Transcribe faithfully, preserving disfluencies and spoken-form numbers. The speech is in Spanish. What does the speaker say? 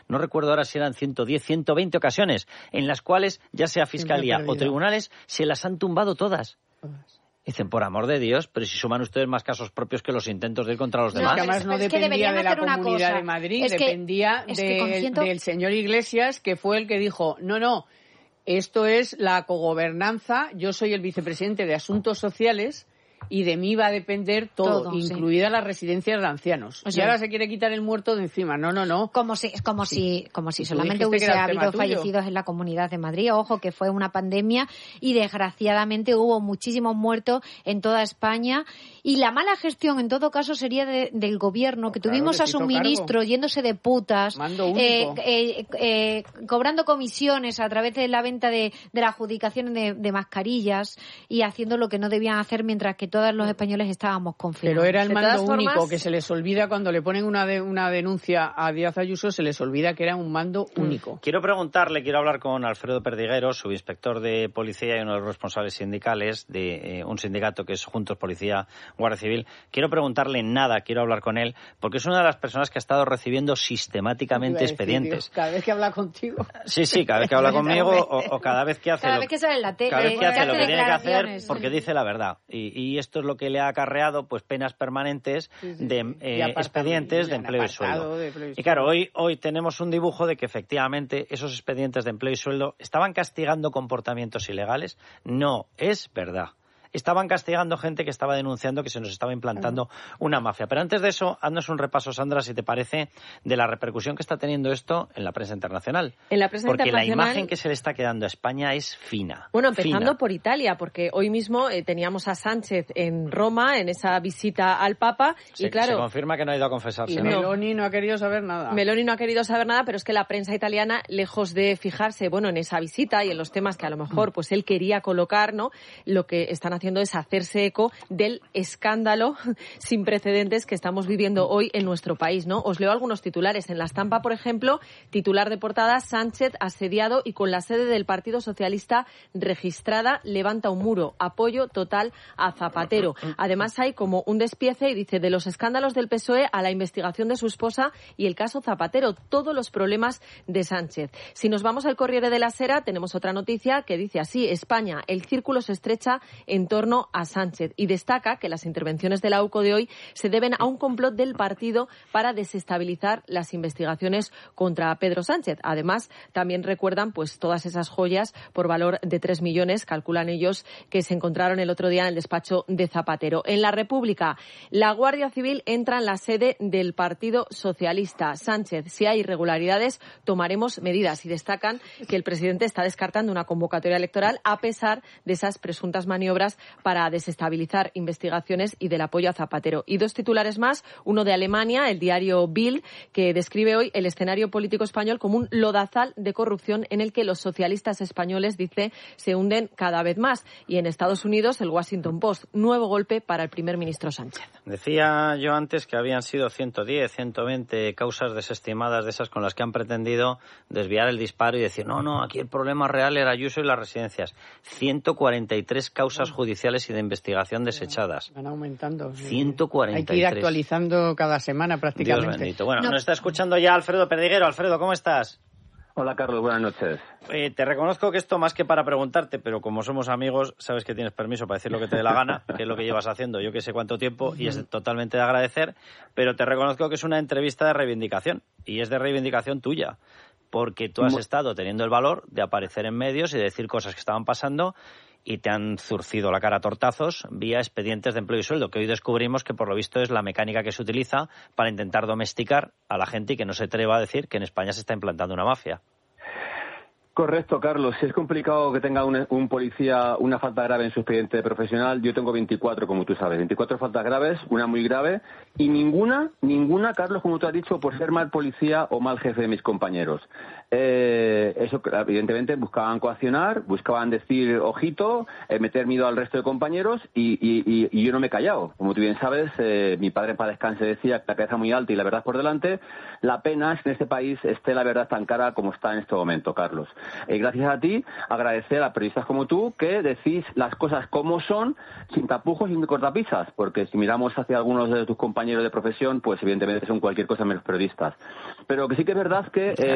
no recuerdo ahora si eran ciento diez, ciento veinte ocasiones, en las cuales ya sea Fiscalía o tribunales se las han tumbado todas. Dicen, por amor de Dios, pero si suman ustedes más casos propios que los intentos de ir contra los no, demás. Es que además no es dependía que de la Comunidad cosa. de Madrid, es que, dependía es de, que ciento... del señor Iglesias, que fue el que dijo, no, no, esto es la cogobernanza, yo soy el vicepresidente de Asuntos Sociales y de mí va a depender todo, todo incluidas sí. las residencias de ancianos. O sea, y ahora se quiere quitar el muerto de encima. No, no, no. Como si, como sí. si, como si Tú solamente hubiese habido fallecidos en la Comunidad de Madrid. Ojo, que fue una pandemia y desgraciadamente hubo muchísimos muertos en toda España. Y la mala gestión, en todo caso, sería de, del gobierno, que claro, tuvimos a su ministro cargo. yéndose de putas, eh, eh, eh, cobrando comisiones a través de la venta de, de la adjudicación de, de mascarillas y haciendo lo que no debían hacer mientras que todos los españoles estábamos confinados. Pero era el mando único, formas... que se les olvida cuando le ponen una, de, una denuncia a Díaz Ayuso, se les olvida que era un mando único. Quiero preguntarle, quiero hablar con Alfredo Perdiguero, subinspector de policía y uno de los responsables sindicales de eh, un sindicato que es Juntos Policía Guardia Civil. Quiero preguntarle nada, quiero hablar con él, porque es una de las personas que ha estado recibiendo sistemáticamente decir, expedientes. Dios, cada vez que habla contigo. Sí, sí, cada vez que habla conmigo o, o cada vez que hace cada lo, vez que sale en la tele, cada vez que hace hace lo que tiene que hacer porque sí. dice la verdad. Y, y esto es lo que le ha acarreado pues penas permanentes sí, sí, de eh, expedientes de empleo y sueldo. De empleo y, y claro, hoy, hoy tenemos un dibujo de que efectivamente esos expedientes de empleo y sueldo estaban castigando comportamientos ilegales. No es verdad. Estaban castigando gente que estaba denunciando que se nos estaba implantando una mafia. Pero antes de eso, haznos un repaso, Sandra, si te parece, de la repercusión que está teniendo esto en la prensa internacional. En la prensa porque internacional... la imagen que se le está quedando a España es fina. Bueno, empezando fina. por Italia, porque hoy mismo eh, teníamos a Sánchez en Roma, en esa visita al Papa, se, y claro... Se confirma que no ha ido a confesarse, y ¿no? Meloni no ha querido saber nada. Meloni no ha querido saber nada, pero es que la prensa italiana, lejos de fijarse, bueno, en esa visita y en los temas que a lo mejor pues él quería colocar, ¿no? Lo que están haciendo es hacerse eco del escándalo sin precedentes que estamos viviendo hoy en nuestro país, ¿no? Os leo algunos titulares. En La Stampa, por ejemplo, titular de portada, Sánchez asediado y con la sede del Partido Socialista registrada, levanta un muro. Apoyo total a Zapatero. Además hay como un despiece y dice de los escándalos del P S O E a la investigación de su esposa y el caso Zapatero, todos los problemas de Sánchez. Si nos vamos al Corriere della Sera, tenemos otra noticia que dice así: España, el círculo se estrecha en torno a Sánchez. Y destaca que las intervenciones de la U C O de hoy se deben a un complot del partido para desestabilizar las investigaciones contra Pedro Sánchez. Además, también recuerdan pues todas esas joyas por valor de tres millones, calculan ellos, que se encontraron el otro día en el despacho de Zapatero. En La República, la Guardia Civil entra en la sede del Partido Socialista. Sánchez, si hay irregularidades, tomaremos medidas. Y destacan que el presidente está descartando una convocatoria electoral a pesar de esas presuntas maniobras para desestabilizar investigaciones y del apoyo a Zapatero. Y dos titulares más, uno de Alemania, el diario Bild, que describe hoy el escenario político español como un lodazal de corrupción en el que los socialistas españoles, dice, se hunden cada vez más. Y en Estados Unidos, el Washington Post, nuevo golpe para el primer ministro Sánchez. Decía yo antes que habían sido ciento diez, ciento veinte causas desestimadas de esas con las que han pretendido desviar el disparo y decir, no, no, aquí el problema real era Ayuso y las residencias. ciento cuarenta y tres causas judiciales y de investigación desechadas. Van aumentando. ciento cuarenta y tres. Hay que ir actualizando cada semana prácticamente. Dios bendito. Bueno, no. nos está escuchando ya Alfredo Perdiguero. Alfredo, ¿cómo estás? Hola, Carlos, buenas noches. Eh, te reconozco que esto más que para preguntarte, pero como somos amigos, sabes que tienes permiso para decir lo que te dé la gana, que es lo que llevas haciendo yo que sé cuánto tiempo, y es totalmente de agradecer, pero te reconozco que es una entrevista de reivindicación, y es de reivindicación tuya, porque tú has estado teniendo el valor de aparecer en medios y de decir cosas que estaban pasando, y te han zurcido la cara a tortazos vía expedientes de empleo y sueldo, que hoy descubrimos que por lo visto es la mecánica que se utiliza para intentar domesticar a la gente y que no se atreva a decir que en España se está implantando una mafia. Correcto, Carlos. Es complicado que tenga un, un policía una falta grave en su expediente profesional. Yo tengo veinticuatro, como tú sabes, veinticuatro faltas graves, una muy grave, y ninguna, ninguna, Carlos, como tú has dicho, por ser mal policía o mal jefe de mis compañeros. Eh, eso, evidentemente, buscaban coaccionar, buscaban decir ojito, eh, meter miedo al resto de compañeros, y, y, y yo no me he callado. Como tú bien sabes, eh, mi padre para descanse decía que la cabeza muy alta y la verdad por delante. La pena es que en este país esté la verdad tan cara como está en este momento, Carlos. Eh, gracias a ti, agradecer a periodistas como tú que decís las cosas como son, sin tapujos y sin cortapisas, porque si miramos hacia algunos de tus compañeros de profesión, pues evidentemente son cualquier cosa menos periodistas. Pero que sí que es verdad que... Eh,